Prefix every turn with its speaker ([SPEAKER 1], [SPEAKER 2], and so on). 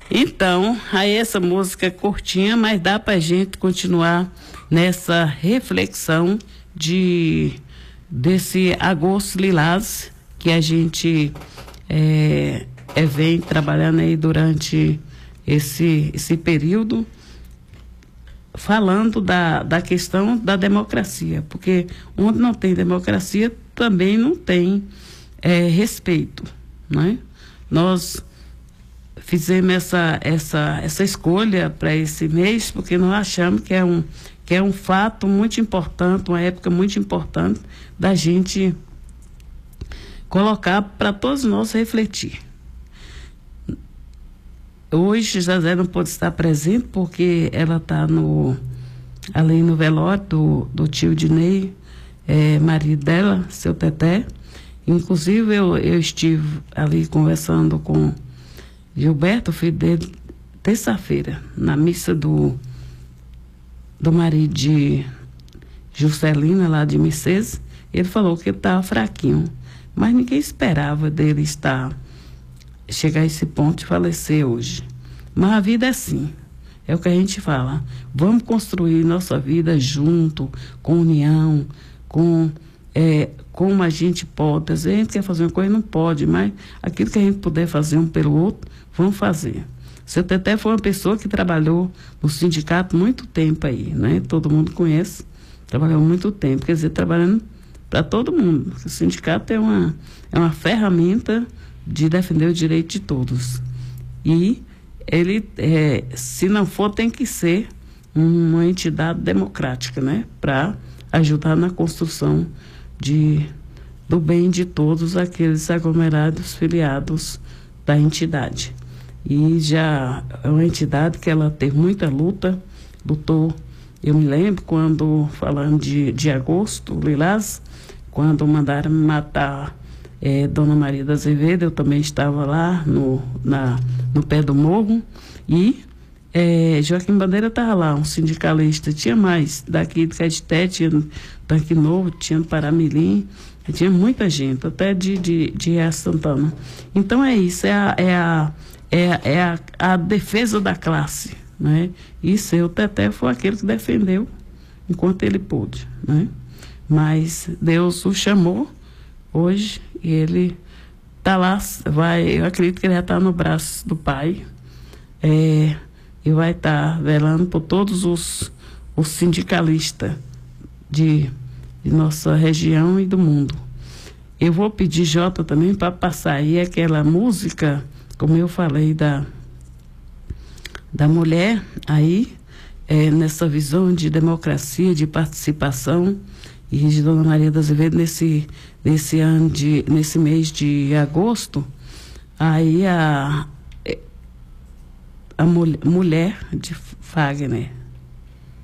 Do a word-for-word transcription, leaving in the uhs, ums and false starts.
[SPEAKER 1] Então, aí essa música é curtinha, mas dá pra gente continuar nessa reflexão de desse agosto lilás que a gente é, é, vem trabalhando aí durante esse, esse período, falando da, da questão da democracia, porque onde não tem democracia também não tem é, respeito, né? Nós fizemos essa, essa, essa escolha para esse mês porque nós achamos que é, um, que é um fato muito importante, uma época muito importante da gente colocar para todos nós refletir. Hoje José não pôde estar presente porque ela está no, ali no velório do, do tio Dinei, é, marido dela, seu Teté. Inclusive eu, eu estive ali conversando com Gilberto, filho dele, terça-feira, na missa do, do marido de Juscelina, lá de Mercedes. Ele falou que ele estava fraquinho, mas ninguém esperava dele estar, chegar a esse ponto de falecer hoje. Mas a vida é assim, é o que a gente fala. Vamos construir nossa vida junto, com união, com é, como a gente pode. Às vezes a gente quer fazer uma coisa e não pode, mas aquilo que a gente puder fazer um pelo outro, vamos fazer. Seu Teté foi uma pessoa que trabalhou no sindicato muito tempo aí, né? Todo mundo conhece, trabalhou muito tempo, quer dizer, trabalhando para todo mundo. O sindicato é uma, é uma ferramenta de defender o direito de todos. E ele, é, se não for, tem que ser uma entidade democrática, né? Para ajudar na construção de, do bem de todos aqueles aglomerados filiados da entidade. E já é uma entidade que ela teve muita luta, lutou. Eu me lembro quando, falando de, de agosto, Lilás, quando mandaram matar é, Dona Maria da Azevedo, eu também estava lá no, na, no pé do morro, e é, Joaquim Bandeira estava lá, um sindicalista, tinha mais, daqui de Caetité, tinha Tanque Novo, tinha Paramirim, tinha muita gente, até de, de, de Ria Santana. Então é isso, é a, é a, é, é a, a defesa da classe, né? E seu Teté foi aquele que defendeu enquanto ele pôde, né? Mas Deus o chamou hoje e ele está lá, vai, eu acredito que ele já está no braço do Pai, é, e vai estar tá velando por todos os, os sindicalistas de, de nossa região e do mundo. Eu vou pedir Jota também para passar aí aquela música, como eu falei, da, da mulher aí, é, nessa visão de democracia, de participação, e de Dona Maria da Azevedo nesse, nesse ano de, nesse mês de agosto. Aí a, a mul, mulher de Fagner,